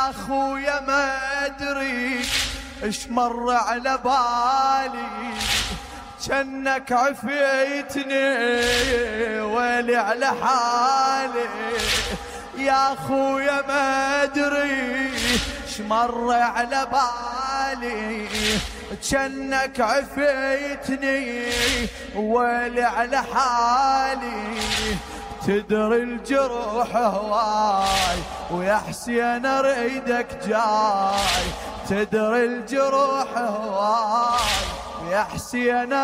اخويا ما ادري اش مر على بالي، جنك عفيتني ويلي على حالي. يا اخويا ما ادري اش مر على بالي، جنك عفيتني ويلي على حالي. تدري الجروح هواي ويا حسين اريدك جاي، تدري الجروح هواي ويا حسين